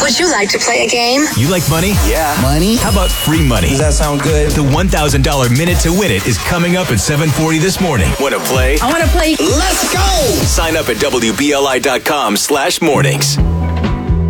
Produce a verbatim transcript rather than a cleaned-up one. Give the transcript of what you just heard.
Would you like to play a game? You like money? Yeah. Money? How about free money? Does that sound good? The one thousand dollars Minute to Win It is coming up at seven forty this morning. Want to play? I want to play. Let's go! Sign up at W B L I dot com slash mornings.